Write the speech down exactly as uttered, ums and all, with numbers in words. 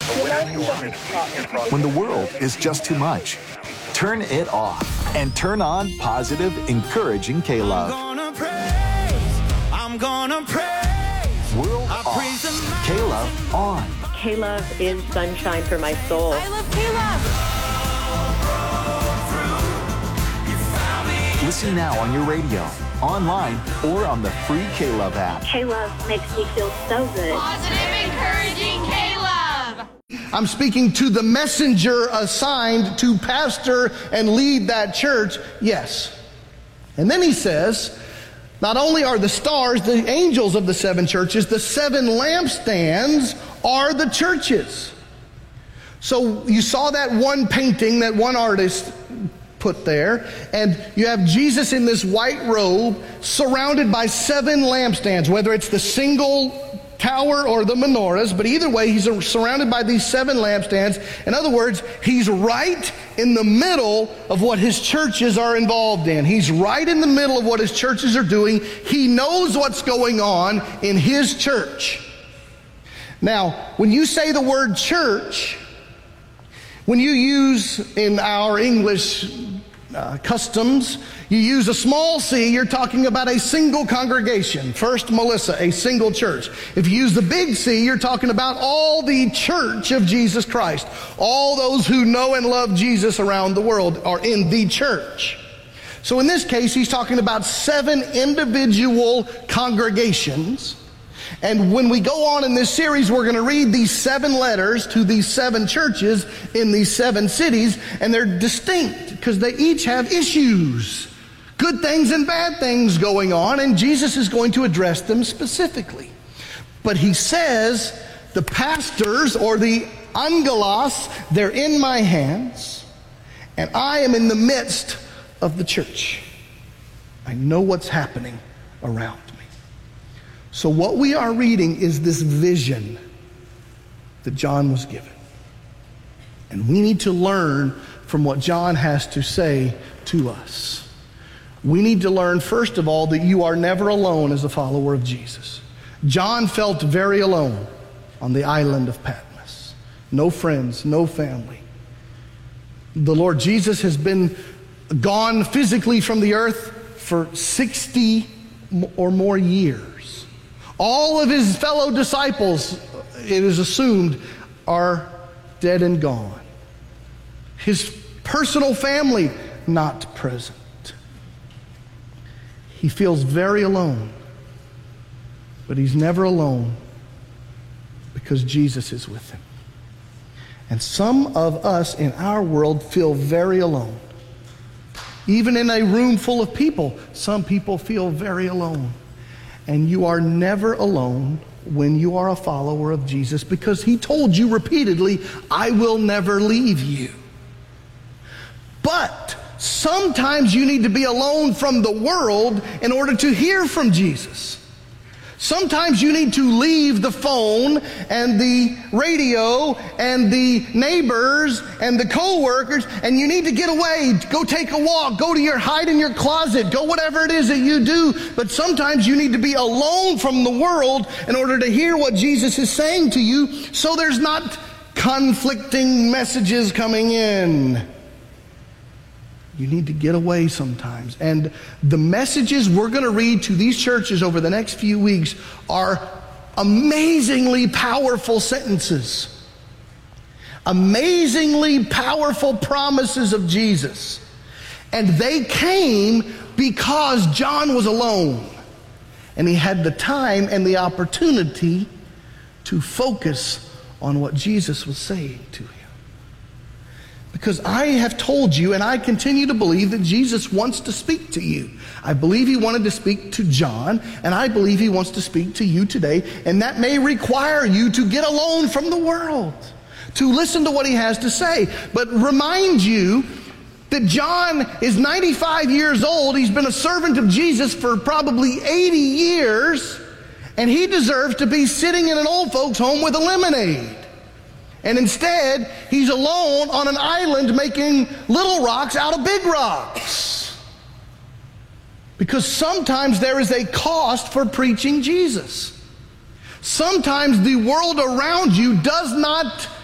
When the world is just too much, turn it off and turn on positive, encouraging K-Love. I'm gonna praise, I'm gonna praise. World off, K-Love on. K-Love is sunshine for my soul. I love K-Love. Listen now on your radio, online, or on the free K-Love app. K-Love makes me feel so good. Positive, encouraging K-Love. I'm speaking to the messenger assigned to pastor and lead that church. Yes. And then he says, not only are the stars the angels of the seven churches, the seven lampstands are the churches. So you saw that one painting that one artist put there, and you have Jesus in this white robe surrounded by seven lampstands, whether it's the single tower or the menorahs, but either way, he's surrounded by these seven lampstands. In other words, he's right in the middle of what his churches are involved in. He's right in the middle of what his churches are doing. He knows what's going on in his church. Now, when you say the word church, when you use in our English uh, customs, you use a small c, you're talking about a single congregation. First Melissa, a single church. If you use the big C, you're talking about all the church of Jesus Christ. All those who know and love Jesus around the world are in the church. So in this case, he's talking about seven individual congregations. And when we go on in this series, we're going to read these seven letters to these seven churches in these seven cities, and they're distinct because they each have issues, good things and bad things going on, and Jesus is going to address them specifically. But he says, the pastors or the angelos, they're in my hands, and I am in the midst of the church. I know what's happening around. So what we are reading is this vision that John was given. And we need to learn from what John has to say to us. We need to learn, first of all, that you are never alone as a follower of Jesus. John felt very alone on the island of Patmos. No friends, no family. The Lord Jesus has been gone physically from the earth for sixty or more years. All of his fellow disciples, it is assumed, are dead and gone. His personal family, not present. He feels very alone, but he's never alone because Jesus is with him. And some of us in our world feel very alone. Even in a room full of people, some people feel very alone. And you are never alone when you are a follower of Jesus, because he told you repeatedly, I will never leave you. But sometimes you need to be alone from the world in order to hear from Jesus. Sometimes you need to leave the phone and the radio and the neighbors and the co-workers, and you need to get away, go take a walk, go to your, hide in your closet, go whatever it is that you do. But sometimes you need to be alone from the world in order to hear what Jesus is saying to you, so there's not conflicting messages coming in. You need to get away sometimes. And the messages we're going to read to these churches over the next few weeks are amazingly powerful sentences. Amazingly powerful promises of Jesus. And they came because John was alone. And he had the time and the opportunity to focus on what Jesus was saying to him. Because I have told you, and I continue to believe, that Jesus wants to speak to you. I believe he wanted to speak to John, and I believe he wants to speak to you today. And that may require you to get alone from the world, to listen to what he has to say. But remind you that John is ninety-five years old. He's been a servant of Jesus for probably eighty years, and he deserves to be sitting in an old folks' home with a lemonade. And instead, he's alone on an island making little rocks out of big rocks. Because sometimes there is a cost for preaching Jesus. Sometimes the world around you does not